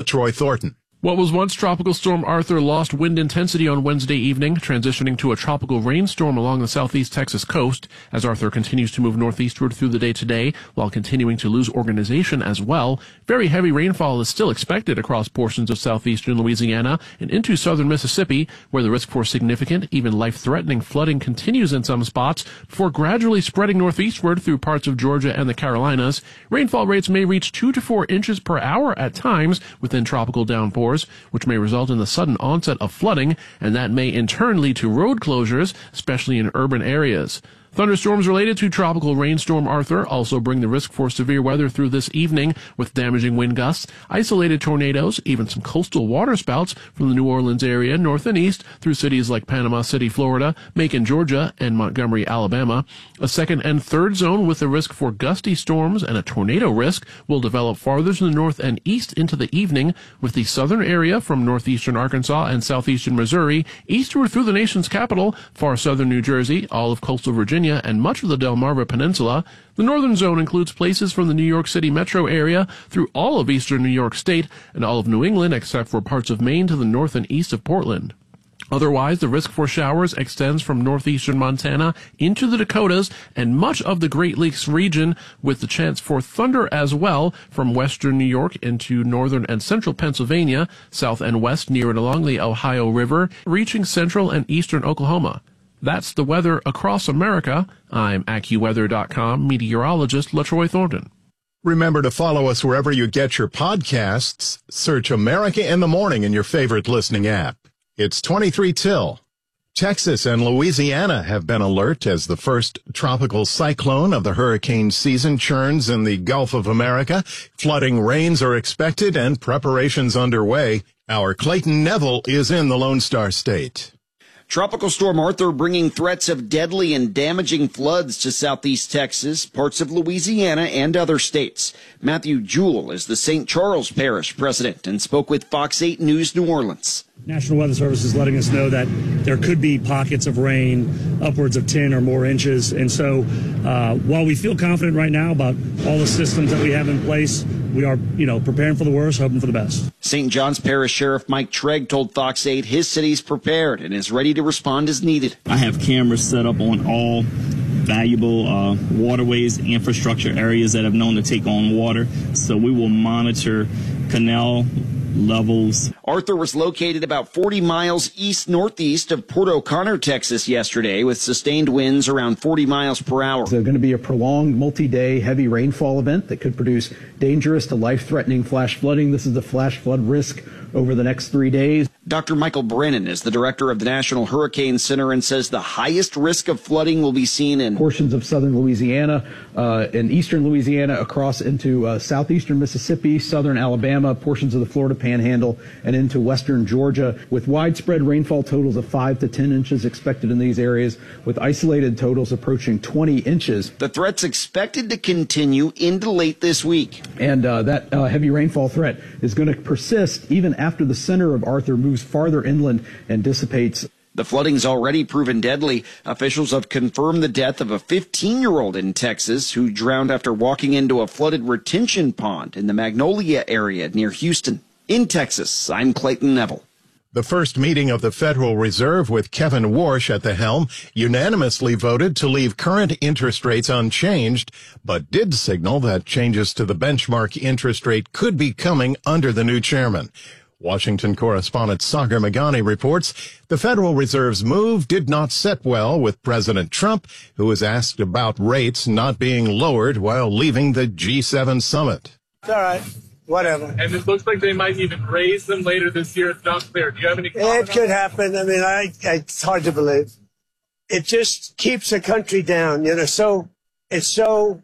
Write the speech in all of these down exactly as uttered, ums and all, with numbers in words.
LaTroy Thornton. What was once Tropical Storm Arthur lost wind intensity on Wednesday evening, transitioning to a tropical rainstorm along the southeast Texas coast as Arthur continues to move northeastward through the day today while continuing to lose organization as well. Very heavy rainfall is still expected across portions of southeastern Louisiana and into southern Mississippi, where the risk for significant, even life-threatening flooding continues in some spots before gradually spreading northeastward through parts of Georgia and the Carolinas. Rainfall rates may reach two to four inches per hour at times within tropical downpours, which may result in the sudden onset of flooding, and that may in turn lead to road closures, especially in urban areas. Thunderstorms related to Tropical Rainstorm Arthur also bring the risk for severe weather through this evening with damaging wind gusts, isolated tornadoes, even some coastal waterspouts from the New Orleans area north and east through cities like Panama City, Florida, Macon, Georgia, and Montgomery, Alabama. A second and third zone with the risk for gusty storms and a tornado risk will develop farther to the north and east into the evening, with the southern area from northeastern Arkansas and southeastern Missouri eastward through the nation's capital, far southern New Jersey, all of coastal Virginia, and much of the Delmarva Peninsula. The northern zone includes places from the New York City metro area through all of eastern New York State and all of New England except for parts of Maine to the north and east of Portland. Otherwise, the risk for showers extends from northeastern Montana into the Dakotas and much of the Great Lakes region, with the chance for thunder as well from western New York into northern and central Pennsylvania, south and west near and along the Ohio River, reaching central and eastern Oklahoma. That's the weather across America. I'm AccuWeather dot com meteorologist LaTroy Thornton. Remember to follow us wherever you get your podcasts. Search America in the Morning in your favorite listening app. It's twenty-three till. Texas and Louisiana have been alert as the first tropical cyclone of the hurricane season churns in the Gulf of America. Flooding rains are expected and preparations underway. Our Clayton Neville is in the Lone Star State. Tropical Storm Arthur bringing threats of deadly and damaging floods to southeast Texas, parts of Louisiana, and other states. Matthew Jewell is the Saint Charles Parish president and spoke with Fox eight News New Orleans. National Weather Service is letting us know that there could be pockets of rain upwards of ten or more inches. And so uh, while we feel confident right now about all the systems that we have in place, we are, you know, preparing for the worst, hoping for the best. Saint John's Parish Sheriff Mike Trigg told Fox eight his city's prepared and is ready to respond as needed. I have cameras set up on all valuable uh, waterways, infrastructure areas that have known to take on water. So we will monitor canal levels. Arthur was located about forty miles east-northeast of Port O'Connor, Texas yesterday, with sustained winds around forty miles per hour. There's going to be a prolonged multi-day heavy rainfall event that could produce dangerous to life-threatening flash flooding. This is the flash flood risk over the next three days. Doctor Michael Brennan is the director of the National Hurricane Center and says the highest risk of flooding will be seen in portions of southern Louisiana uh, and eastern Louisiana across into uh, southeastern Mississippi, southern Alabama, portions of the Florida Panhandle, and into western Georgia, with widespread rainfall totals of five to ten inches expected in these areas, with isolated totals approaching twenty inches. The threat's expected to continue into late this week. And uh, that uh, heavy rainfall threat is going to persist even after the center of Arthur moves farther inland and dissipates. The flooding's already proven deadly. Officials have confirmed the death of a fifteen-year-old in Texas who drowned after walking into a flooded retention pond in the Magnolia area near Houston. In Texas, I'm Clayton Neville. The first meeting of the Federal Reserve with Kevin Warsh at the helm unanimously voted to leave current interest rates unchanged, but did signal that changes to the benchmark interest rate could be coming under the new chairman. Washington correspondent Sagar Meghani reports the Federal Reserve's move did not sit well with President Trump, who was asked about rates not being lowered while leaving the G seven summit. It's all right. Whatever. And it looks like they might even raise them later this year. It's not clear. Do you have any comment? It could happen. I mean, I, I, it's hard to believe. It just keeps the country down. You know, so it's so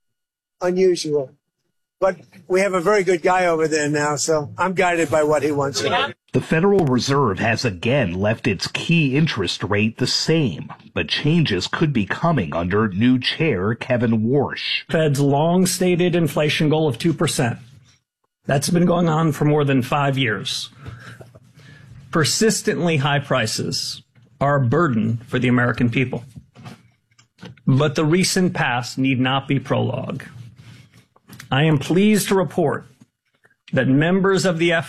unusual. But we have a very good guy over there now, so I'm guided by what he wants to do. The Federal Reserve has again left its key interest rate the same, but changes could be coming under new chair Kevin Warsh. Fed's long-stated inflation goal of two percent. That's been going on for more than five years. Persistently high prices are a burden for the American people. But the recent past need not be prologue. I am pleased to report that members of the F